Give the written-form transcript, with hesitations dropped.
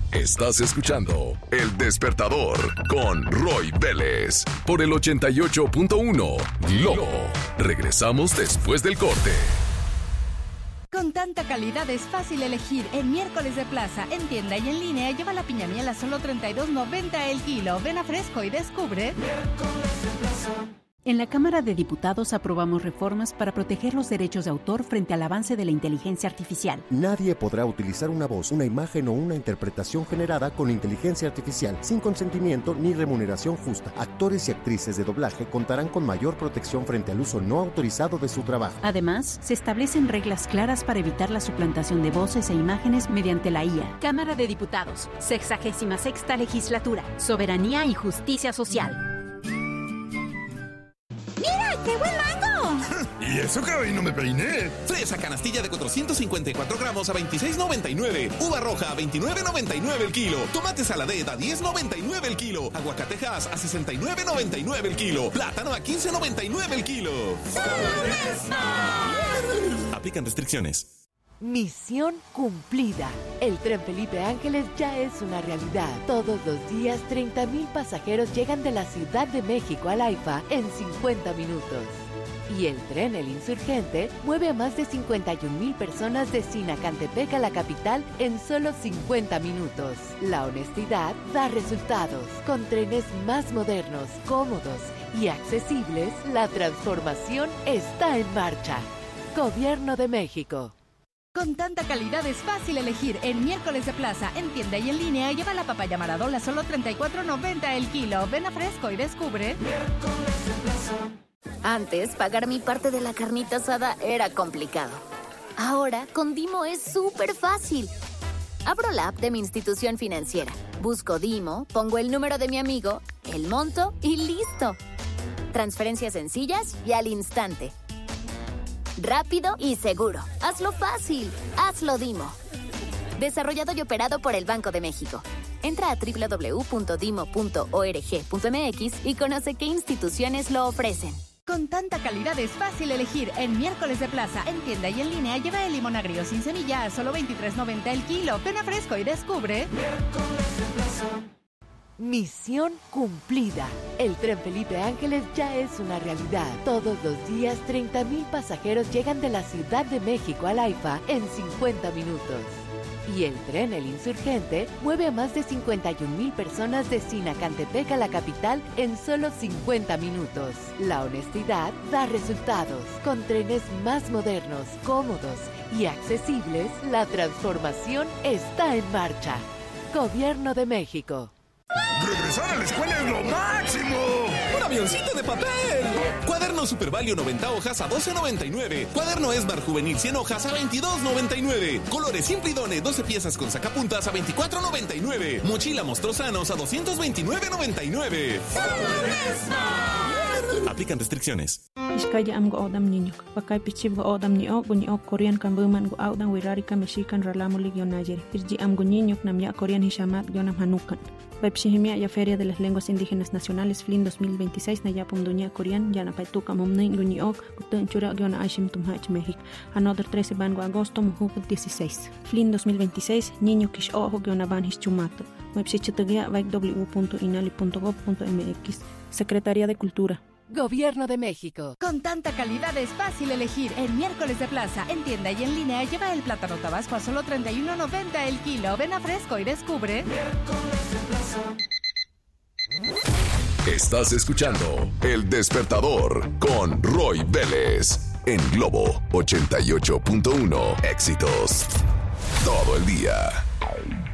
Estás escuchando El Despertador con Roy Vélez por el 88.1 Globo. Regresamos después del corte. Con tanta calidad es fácil elegir. En Miércoles de Plaza, en tienda y en línea, lleva la piña miel a solo $32.90 el kilo. Ven a Fresco y descubre. Miércoles de Plaza. En la Cámara de Diputados aprobamos reformas para proteger los derechos de autor frente al avance de la inteligencia artificial. Nadie podrá utilizar una voz, una imagen o una interpretación generada con inteligencia artificial sin consentimiento ni remuneración justa. Actores y actrices de doblaje contarán con mayor protección frente al uso no autorizado de su trabajo. Además, se establecen reglas claras para evitar la suplantación de voces e imágenes mediante la IA. Cámara de Diputados, 66ª Legislatura, Soberanía y Justicia Social. ¡Mira, qué buen mango! ¿Y eso que hoy no me peiné? Fresa canastilla de 454 gramos a $26.99. Uva roja a $29.99 el kilo. Tomate saladet a $10.99 el kilo. Aguacatejas a $69.99 el kilo. Plátano a $15.99 el kilo. Aplican restricciones. Misión cumplida. El Tren Felipe Ángeles ya es una realidad. Todos los días 30,000 pasajeros llegan de la Ciudad de México al AIFA en 50 minutos. Y el tren El Insurgente mueve a más de 51,000 personas de Sinacantepec a la capital en solo 50 minutos. La honestidad da resultados. Con trenes más modernos, cómodos y accesibles, la transformación está en marcha. Gobierno de México. Con tanta calidad es fácil elegir. En Miércoles de Plaza, en tienda y en línea, lleva la papaya Maradol a solo $34.90 el kilo. Ven a Fresco y descubre. Miércoles de Plaza. Antes, pagar mi parte de la carnita asada era complicado. Ahora, con Dimo es súper fácil. Abro la app de mi institución financiera, busco Dimo, pongo el número de mi amigo, el monto y ¡listo! Transferencias sencillas y al instante. Rápido y seguro. Hazlo fácil. Hazlo Dimo. Desarrollado y operado por el Banco de México. Entra a www.dimo.org.mx y conoce qué instituciones lo ofrecen. Con tanta calidad es fácil elegir. En Miércoles de Plaza, en tienda y en línea, lleva el limón agrio sin semilla a solo $23.90 el kilo. Ven a Fresco y descubre. Miércoles de Plaza. Misión cumplida. El Tren Felipe Ángeles ya es una realidad. Todos los días 30,000 pasajeros llegan de la Ciudad de México al AIFA en 50 minutos. Y el tren El Insurgente mueve a más de 51,000 personas de Sinacantepec a la capital en solo 50 minutos. La honestidad da resultados. Con trenes más modernos, cómodos y accesibles, la transformación está en marcha. Gobierno de México. ¡Regresar a la escuela es lo máximo! ¡Un avioncito de papel! Cuaderno Super Value 90 hojas a $12.99. Cuaderno Esmar Juvenil 100 hojas a $22.99. Colores Simplidone 12 piezas con sacapuntas a $24.99. Mochila Mostrosanos a $229.99. Aplican restricciones. Iskaya am go odam niño. Pakay pichib go odam ni ok Korean kan buman go odam wirarika mexican ralamo ligyon nayer. Irji am go niño nam ya Korean hishamat gyonam hanukan. Baipshihimia ya Feria de las Lenguas Indígenas Nacionales FLIN 2026 na yapum dunia Korean ya na paituka momnin guni ok gutun chura gyona ashim tumhach México. Another 13 ban go agosto muhuk 16. FLIN 2026 niño kish ojo gyona ban hischumato. Baipshichitugia vaik w.inali.gov.mx. Secretaría de Cultura. Gobierno de México. Con tanta calidad es fácil elegir. En Miércoles de Plaza, en tienda y en línea, lleva el plátano tabasco a solo $31.90 el kilo. Ven a Fresco y descubre. Miércoles de Plaza. Estás escuchando El Despertador con Roy Vélez en Globo 88.1. Éxitos todo el día.